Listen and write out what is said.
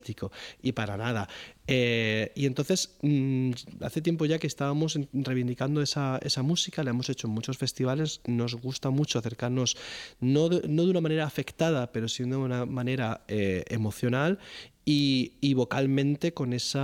y para nada. Y entonces, hace tiempo ya que estábamos reivindicando esa música, la hemos hecho en muchos festivales, nos gusta mucho acercarnos, no de una manera afectada, pero sí de una manera emocional y vocalmente con esa